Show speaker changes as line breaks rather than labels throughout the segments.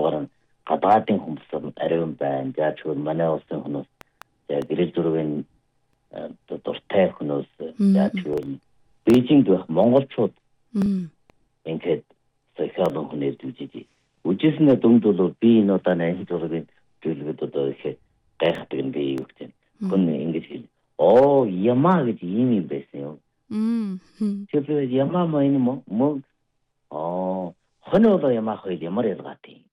дугаар нь гадаадын хүмүүс ариун байна. За чөөр манай улсын хүмүүс гэрэл зургийн дуртай хүмүүс за чөөр Бээжинд байх монголчууд ингээд соёлын хүнээр дүжиж үжиснээ дүнд бол би энэ удаа энэ зургийн зүйлүүд одоо их гайхдаг юм би юу гэж хүн ингэж хэл ямаа гэж юм байсан юм. Тэгэхээр ямаа маа энэ мөн хоноо ямаа хой ямар ялгаатай.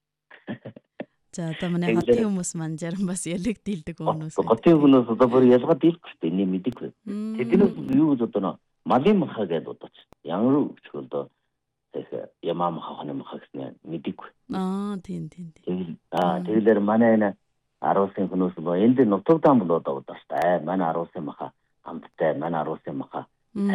За одоо манай хотын хүмүүс маань зарим бас ялэг дийлдэг хүмүүс.
Хотын хүмүүс одоо бүр ялгаа дийлдэг шүү дээ. Энэ мэдээгүй. Тэднээс юу гэж одоо малын махаа гэдэг удаач. Ямар ч одоо ямаа махаа хоны махаа гэсэн мэдээгүй.
Тийм.
Тэгэлэр манай энэ аруулсын хүмүүс бол энд нутагдаан бол одоо удаач. Манай аруулсын махаа хамттай, манай аруулсын махаа.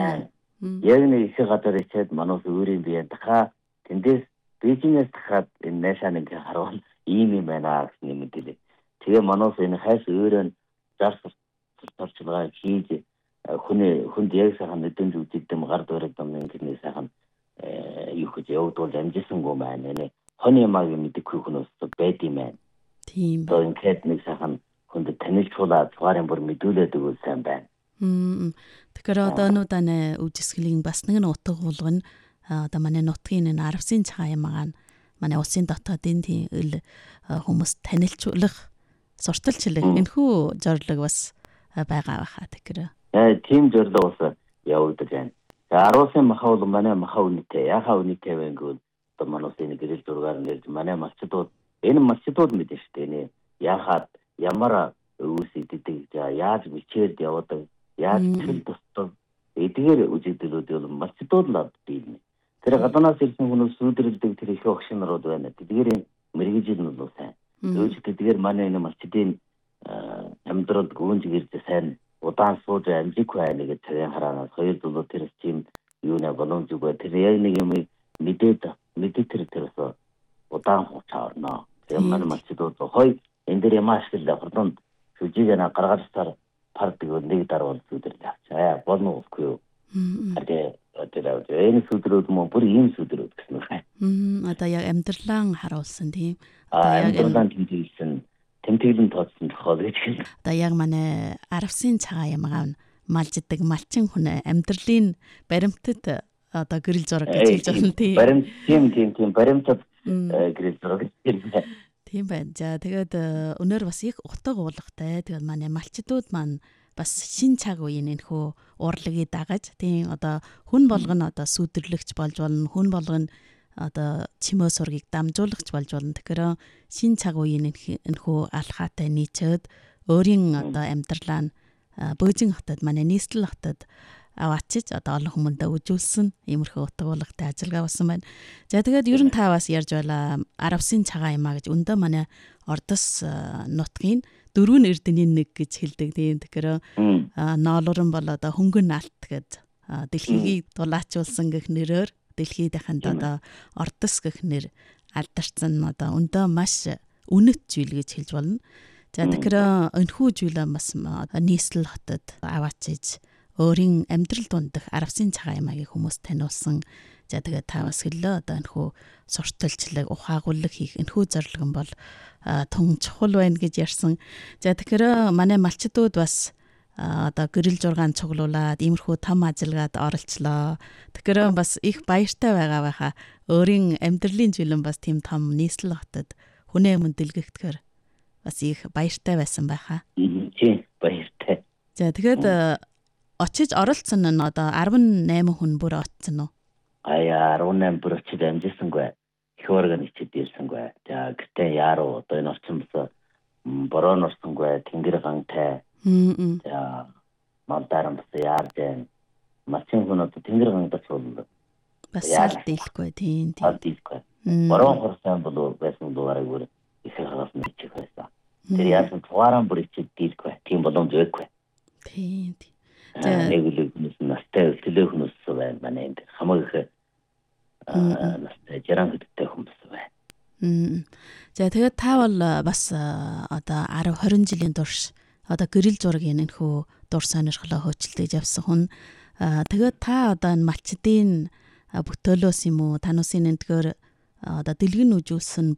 Яг нэг их гадар ичээд манаас өөрийн биеэ дахаа тэндээс Бээжингээс дахаад энэ наашаа нэг харуул ийм юм байна гэсэн юм хэлээ. Тэгээ манаас энэ хайс өөрөө зарс турчлагаа хийж хүнд яг сайхан өдөн зүгддэм гар дөрөд юм ингэ сайхан юу гэж явдвал амжисангүй байна. Энэ хоны ямаг мэдээгүй хүмүүс байд юм байна.
Тийм.
Одоо ингээд нэг сайхан хүнд танилцуулаад цугарын бүр мэдүүлээд өгвөл сайн байна.
Тэгэхээр одоо нүүдэнэ үжисгэлийг бас нэг утга болгоно. Одоо манай нутгийн энэ арвсын цагаан ямагаан манай улсын дотоодын тийм хүмүүс танилцуулах, сурталчлах энэхүү зорилго бас байгаа байхаа тэгэхээр.
Тийм зорилго бас явагдаж байна. Аруулсын махаа бол манай махаа үнэтэй. Яхаа үнэтэй вэ гэвэл одоо манай улсын гэрэл зургаар нэрж манай малчдууд энэ малчдууд мэдэн шүү дээ. Яхаад ямар өвс идэдэг, яаж бичээд явдаг, яаж хэл тусдаг эдгээр үжигдлүүд бол малчдууд л авдгийг. Тэр гадаанаас ирсэн хүмүүс сүдрэлдэг тэр их огшин нарууд байна. Тэдгээр мэрэгжил нь бол сайн. Өөж тэдгээр манай энэ малчдын амьдралд гүнж гэрж сайн удаан сууж амжиг байна гэж цагаан хараанаас хоёр зүйл тэр чим юу нэ боломжгүй бай. Тэр яг нэг юм мэдээ тэрээс удаан хугацаа орно. Тэр манай малчдууд хой энэ дээр ямаа ашиглаа хурдан сүжиг на гаргацаар пардаг нэг даруул сүдэрлээ авчаа. Болно үгүй юу? Одоо энэ сүдрүүд мөн бүр ийм сүдрүүд гэсэн үг.
Одоо яг амьдралаа харуулсан тийм.
Амьдралаа тэмдэглэн тооцсон тохиол гэж хэлнэ.
Одоо яг манай арвсын цагаан ямагаан малждаг малчин хүн амьдралын баримтад одоо гэрэл зураг гэж хэлж байна тийм.
Баримтад гэрэл зураг гэж хэлнэ.
Тийм байна. За тэгээд өнөр бас их утга уулгатай. Тэгээд манай малчдууд маань бас шин цаг үеийн энэхүү урлагийг дагаж тийм одоо хүн болгоно одоо сүдэрлэгч болж болно, хүн болгоно одоо чимээ сургийг дамжуулагч болж болно. Тэгэхээр шин цаг үеийн энэхүү алхаатай нийцээд өөрийн одоо амьдралаа нь Бөөжин хотод манай нийслэл хотод аваачиж одоо олон хүмүүстээ үжүүлсэн иймэрхүү утга уулгатай ажиллагаа болсон байна. За тэгээд ер нь та бас ярьж байлаа арвсын цагаан ямаа гэж өндөө манай Ордос нутгийн 4 эрдэнийн 1 гэж хэлдэг тийм. Тэгэхээр ноолорон бол одоо хөнгөн алт гэд дэлхийг дулаачулсан гэх нэрээр дэлхийд дахинд одоо Ордос гэх нэр алдарсан одоо өндөө маш үнэт зүйл гэж хэлж болно. За тэгэхээр энэхүү зүйлээ бас нийслэл хотод аваачиж өөрийн амьдрал дундах арвсын цагаан ямагийг хүмүүс таниулсан. За тэгээд та бас хэллээ одоо энэхүү сурталчлаг, ухаагууллаг хийх энэхүү зорилго нь бол тун чухал байна гэж ярьсан. За тэгэхээр манай малчдууд бас одоо гэрэл зургаан цуглуулад иймэрхүү том ажиллагаад оролцлоо. Тэгэхээр бас их баяртай байгаа байхаа. Өөрийн амьдралын жилэн бас тийм том нийслэл хотод хүнээ мөн дэлгэхтгэр бас их баяртай байсан байхаа.
Тийм баяртай.
За тэгээд очиж оролцсон нь одоо 18 хүн бүр очсон уу?
18 бүр очиж амжисангүй. Их орган ичээд ирсэнгүй. За гэтээ яаруу одоо энэ орчимс бороо норсонгүй тэнгэр гантай. За малдаран бас яарж байна. Мачин хүн одоо тэнгэр гангад суулна.
Бас салт дийлэхгүй тийм.
Салт дийлэхгүй. Бороо хорсон бол байсан дугаараа бүр их хагас мэчих байсан. Тэр яасан тугаараа бүр ичээд дийлэхгүй. Тийм боломж өгөхгүй.
Тийм.
Нэг л настай төлөөхнөөс байна манай энэ хамаг их настай жаран гэдэгтэй хүмүүс байна.
За тэгээд та бол бас одоо 10 20 жилийн турш одоо гэрэл зургийн энэхүү дур сонирхлоо хөөцөлдөж явсан хүн. Тэгээд та одоо малчдын бүтээлөөс юм уу тануусын энэгээр одоо дэлгэн үжүүлсэн